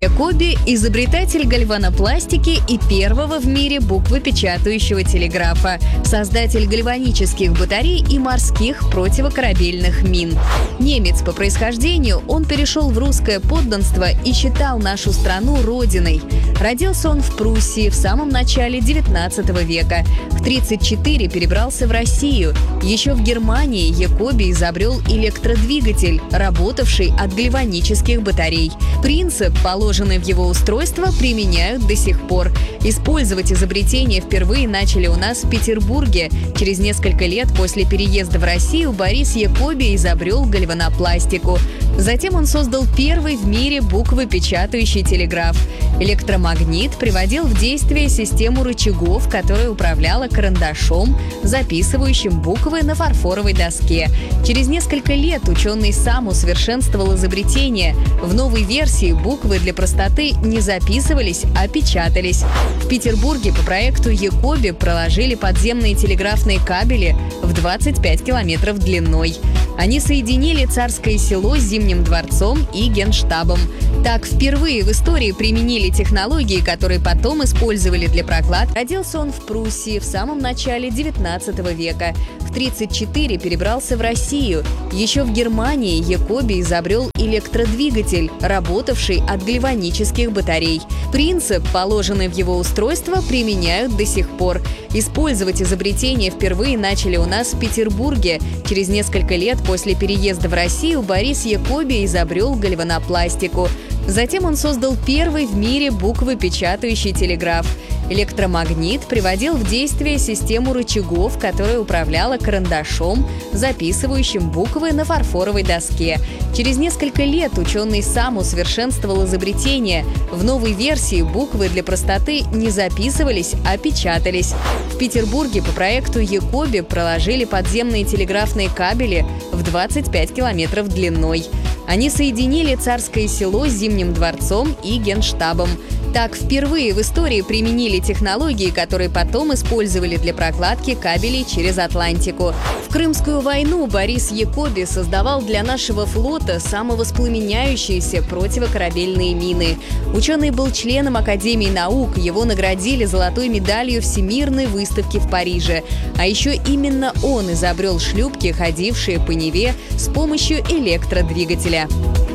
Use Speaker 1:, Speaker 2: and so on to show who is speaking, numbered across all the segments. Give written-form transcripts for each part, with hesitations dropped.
Speaker 1: Якоби – изобретатель гальванопластики и первого в мире буквопечатающего телеграфа, создатель гальванических батарей и морских противокорабельных мин. Немец по происхождению, он перешел в русское подданство и считал нашу страну родиной. Родился он в Пруссии в самом начале 19 века. В 1934 перебрался в Россию. Еще в Германии Якоби изобрел электродвигатель, работавший от гальванических батарей. Принцип, положенный в его устройство, применяют до сих пор. Использовать изобретение впервые начали у нас в Петербурге. Через несколько лет после переезда в Россию Борис Якоби изобрел гальванопластику. Затем он создал первый в мире буквопечатающий телеграф. Электромагнит приводил в действие систему рычагов, которая управляла карандашом, записывающим буквы на фарфоровой доске. Через несколько лет ученый сам усовершенствовал изобретение. В новой версии буквы для простоты не записывались, а печатались. В Петербурге по проекту Якоби проложили подземные телеграфные кабели в 25 километров длиной. Они соединили Царское Село с Зимним дворцом и Генштабом. Так впервые в истории применили технологии, которые потом использовали для проклад. Родился он в Пруссии в самом начале 19 века. В 1934 перебрался в Россию. Еще в Германии Якоби изобрел электродвигатель, работавший от гальванических батарей. Принцип, положенный в его устройство, применяют до сих пор. Использовать изобретение впервые начали у нас в Петербурге. Через несколько лет после переезда в Россию Борис Якоби изобрел гальванопластику. Затем он создал первый в мире буквопечатающий телеграф. Электромагнит приводил в действие систему рычагов, которая управляла карандашом, записывающим буквы на фарфоровой доске. Через несколько лет ученый сам усовершенствовал изобретение. В новой версии буквы для простоты не записывались, а печатались. В Петербурге по проекту Якоби проложили подземные телеграфные кабели в 25 километров длиной. Они соединили Царское Село с Зимним дворцом и Генштабом. Так впервые в истории применили технологии, которые потом использовали для прокладки кабелей через Атлантику. В Крымскую войну Борис Якоби создавал для нашего флота самовоспламеняющиеся противокорабельные мины. Ученый был членом Академии наук, его наградили золотой медалью Всемирной выставки в Париже. А еще именно он изобрел шлюпки, ходившие по Неве с помощью электродвигателя.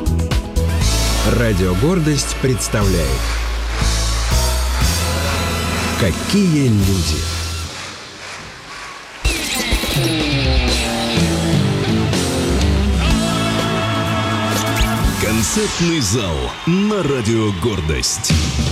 Speaker 2: Радио «Гордость» представляет «Какие люди».
Speaker 3: Концертный зал на радио «Гордость».